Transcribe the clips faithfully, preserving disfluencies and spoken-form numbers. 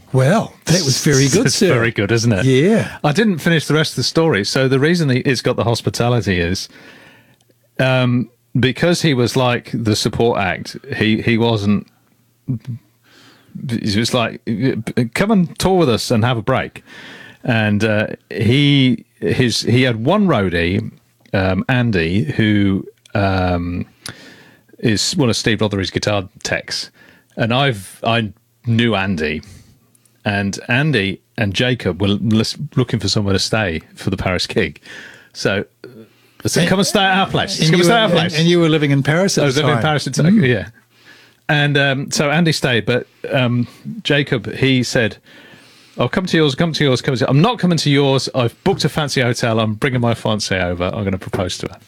Well, that was very good, It's sir. very good, isn't it? Yeah. I didn't finish the rest of the story. So the reason he- it's got the hospitality is um, because he was like the support act. He he wasn't. It was like, come and tour with us and have a break. And uh, he his he had one roadie, um, Andy, who um, is one of Steve Rothery's guitar techs, and I've I knew Andy, and Andy and Jacob were lis- looking for somewhere to stay for the Paris gig, so. I said, come and stay at our place. Come and stay were, at our place. And, and you were living in Paris at I was the living time. in Paris, mm. yeah. And um, so Andy stayed, but um, Jacob, he said, I'll come to yours, come to yours, come to yours. I'm not coming to yours. I've booked a fancy hotel. I'm bringing my fiancée over. I'm going to propose to her.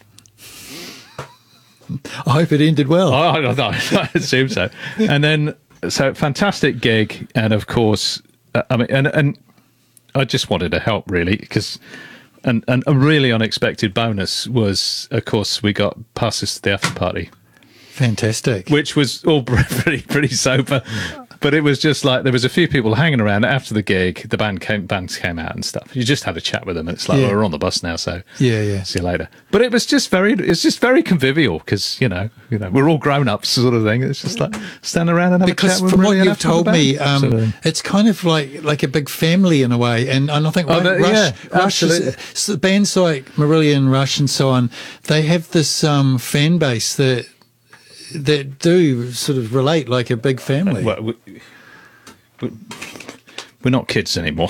I hope it ended well. I, I, I, I assume so. And then, so fantastic gig. And of course, uh, I mean, and, and I just wanted to help really because... And, and a really unexpected bonus was, of course, we got passes to the after party. Fantastic. Which was all pretty pretty sober, but it was just like there was a few people hanging around after the gig. The band came, bands came out and stuff. You just had a chat with them. And it's like, Yeah. well, we're on the bus now, so Yeah, yeah. see you later. But it was just very, it's just very convivial because you know, you know, we're all grown ups, sort of thing. It's just like standing around and have Because a chat with from them what really you've after the told band. me, um, Sort of thing. it's kind of like like a big family in a way. And, and I think Oh, Rush, but- Rush, yeah, Rush is, absolutely. so bands like Marillion, Rush, and so on, they have this um, fan base that that do sort of relate like a big family. Well, we, we, we're not kids anymore.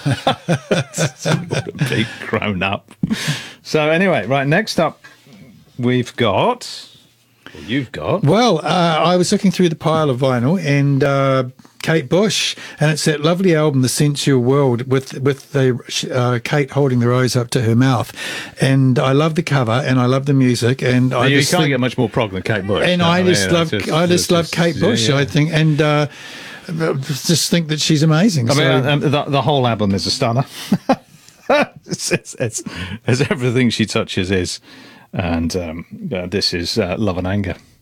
Big grown up. So anyway, right, next up we've got, well, you've got, Well, uh, I was looking through the pile of vinyl and uh, Kate Bush, and it's that lovely album, The Sensual World, with with the uh, Kate holding the rose up to her mouth. And I love the cover, and I love the music, and I you just can't think, get much more prog than Kate Bush. and No, I mean, just it's love I just it's love Kate Bush. yeah, yeah. I think, and uh, just think that she's amazing. I mean, So- um, the, the whole album is a stunner. it's, it's, it's, it's everything she touches is, and um, uh, this is uh, Love and Anger.